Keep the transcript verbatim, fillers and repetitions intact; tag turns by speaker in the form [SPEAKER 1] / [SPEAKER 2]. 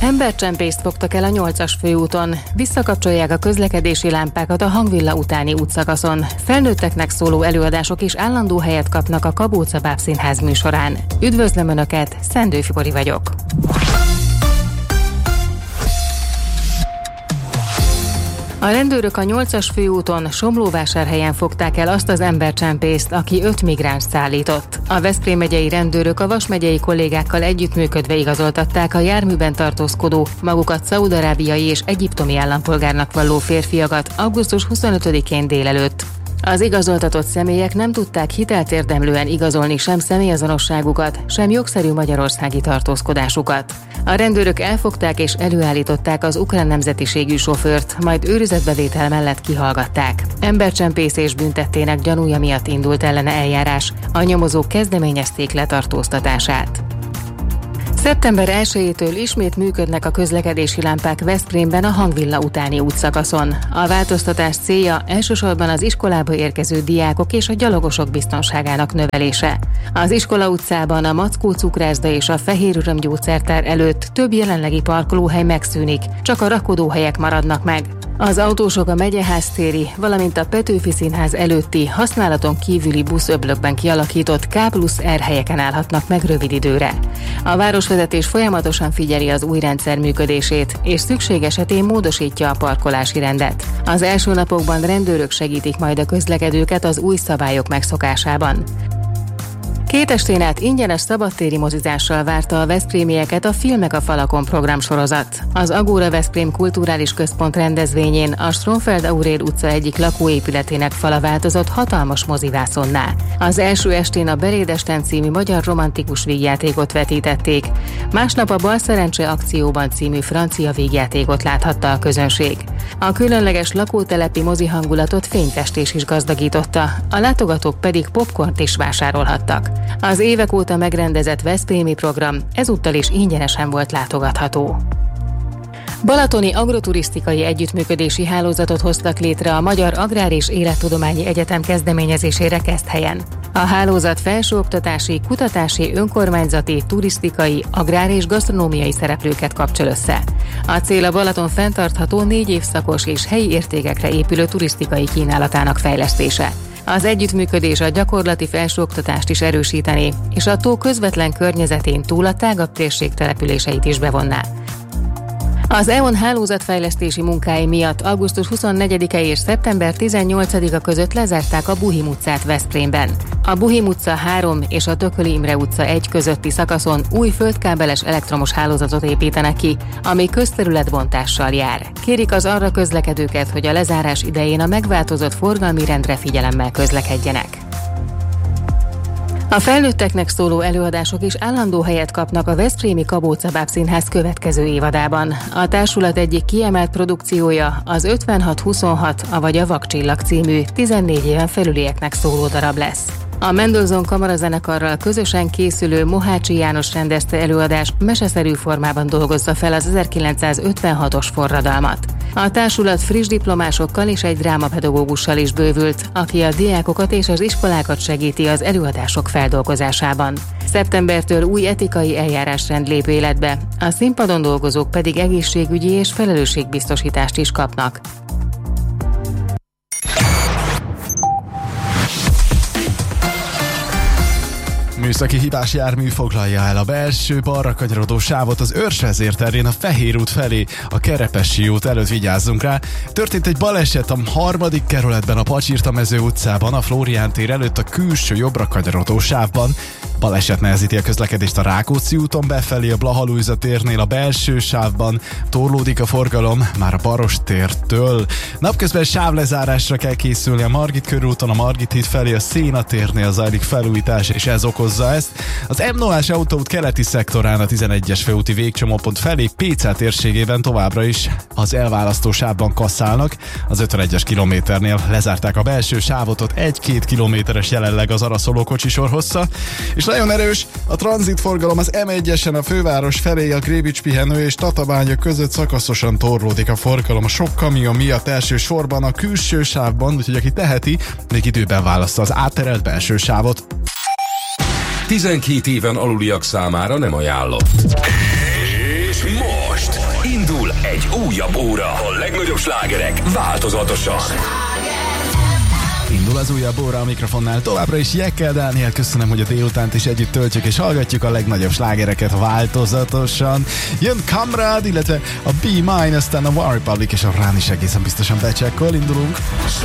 [SPEAKER 1] Embercsempészt fogtak el a nyolcas főúton. Visszakapcsolják a közlekedési lámpákat a Hangvilla utáni útszakaszon. Felnőtteknek szóló előadások is állandó helyet kapnak a Kabóca Bábszínház műsorán. Üdvözlöm Önöket, Szendő Fibori vagyok. A rendőrök a nyolcas főúton Somlóvásárhelyen fogták el azt az embercsempészt, aki öt migránst szállított. A Veszprém megyei rendőrök a Vas megyei kollégákkal együttműködve igazoltatták a járműben tartózkodó, magukat szaúd-arábiai és egyiptomi állampolgárnak valló férfiakat augusztus huszonötödikén délelőtt. Az igazoltatott személyek nem tudták hitelt érdemlően igazolni sem személyazonosságukat, sem jogszerű magyarországi tartózkodásukat. A rendőrök elfogták és előállították az ukrán nemzetiségű sofőrt, majd őrizetbevétel mellett kihallgatták. Embercsempészés büntettének gyanúja miatt indult ellene eljárás, a nyomozók kezdeményezték letartóztatását. szeptember elsejétől ismét működnek a közlekedési lámpák Veszprémben a Hangvilla utáni útszakaszon. A változtatás célja elsősorban az iskolába érkező diákok és a gyalogosok biztonságának növelése. Az Iskola utcában a Mackó cukrászda és a Fehér Öröm gyógyszertár előtt több jelenlegi parkolóhely megszűnik, csak a rakodóhelyek maradnak meg. Az autósok a Megyeház téri, valamint a Petőfi Színház előtti használaton kívüli buszöblökben kialakított K plusz R helyeken állhatnak meg rövid időre. A városvezetés folyamatosan figyeli az új rendszer működését, és szükség esetén módosítja a parkolási rendet. Az első napokban rendőrök segítik majd a közlekedőket az új szabályok megszokásában. Két estén át ingyenes szabadtéri mozizással várta a veszprémieket a Filmek a falakon programsorozat. Az Agóra Veszprém Kulturális Központ rendezvényén a Stronfeld-Aurél utca egyik lakóépületének fala változott hatalmas mozivászonná. Az első estén a Belédesten című magyar romantikus vígjátékot vetítették, másnap a Balszerencse akcióban című francia vígjátékot láthatta a közönség. A különleges lakótelepi mozi hangulatot fényfestés is gazdagította, a látogatók pedig popcornt is vásárolhattak. Az évek óta megrendezett veszprémi program ezúttal is ingyenesen volt látogatható. Balatoni agroturisztikai együttműködési hálózatot hoztak létre a Magyar Agrár és Élettudományi Egyetem kezdeményezésére Keszthelyen. A hálózat felsőoktatási, kutatási, önkormányzati, turisztikai, agrár és gasztronómiai szereplőket kapcsol össze. A cél a Balaton fenntartható négy évszakos és helyi értékekre épülő turisztikai kínálatának fejlesztése. Az együttműködés a gyakorlati felsőoktatást is erősítené, és a tó közvetlen környezetén túl a tágabb térség településeit is bevonná. Az é o en hálózatfejlesztési munkái miatt augusztus huszonnegyedike és szeptember tizennyolcadika között lezárták a Buhim utcát Veszprémben. A Buhim utca három és a Tököli Imre utca egy közötti szakaszon új földkábeles elektromos hálózatot építenek ki, ami közterületbontással jár. Kérik az arra közlekedőket, hogy a lezárás idején a megváltozott forgalmi rendre figyelemmel közlekedjenek. A felnőtteknek szóló előadások is állandó helyet kapnak a veszprémi Kabóca Bábszínház következő évadában. A társulat egyik kiemelt produkciója az ötvenhat huszonhat, avagy a Vakcsillag című tizennégy éven felülieknek szóló darab lesz. A Mendelssohn kamarazenekarral közösen készülő Mohácsi János rendezte előadás meseszerű formában dolgozza fel az ezerkilencszázötvenhatos forradalmat. A társulat friss diplomásokkal és egy drámapedagógussal is bővült, aki a diákokat és az iskolákat segíti az előadások feldolgozásában. Szeptembertől új etikai eljárásrend lép életbe, a színpadon dolgozók pedig egészségügyi és felelősségbiztosítást is kapnak.
[SPEAKER 2] Műszaki hibás jármű foglalja el a belső balra kanyarodó sávot az Őrsvezér terén a Fehér út felé, a Kerepesi út előtt, vigyázzunk rá. Történt egy baleset a harmadik kerületben a Pacsirta-mező utcában, a Flórián tér előtt a külső jobbra kanyarodó sávban. Baleset nehezíti a közlekedést a Rákóczi úton befelé, a Blaha-Lujza térnél a belső sávban, torlódik a forgalom már a Baross tértől. Napközben sávlezárásra kell készülni a Margit körúton, a Margit híd felé, a Széna térnél zajlik felújítás, és ez okozza ezt. Az em nullás autóút keleti szektorán a tizenegyes főúti végcsomópont felé Pécel térségében továbbra is az elválasztó sávban kasszálnak. Az ötvenegyes kilométernél lezárták a belső sávot, ott egy-két kilométeres jelenleg az araszoló kocsisor hossza, és nagyon erős a tranzitforgalom az em egyesen a főváros felé, a Grébics pihenő és Tatabánya között szakaszosan torlódik a forgalom a sok kamion miatt elsősorban a külső sávban, úgyhogy aki teheti, még időben válassza az átterelt belső sávot.
[SPEAKER 3] tizenkét éven aluliak számára nem ajánlott. És És most indul egy újabb óra. A legnagyobb slágerek változatosan.
[SPEAKER 2] Indul az újabb óra a mikrofonnál. Továbbra is Jekkel Dániel. Köszönöm, hogy a délutánt is együtt töltjük és hallgatjuk a legnagyobb slágereket változatosan. Jön Kamrad, illetve a Be Mine, aztán a One Republic és a Rán is egészen biztosan becsekkol. Indulunk.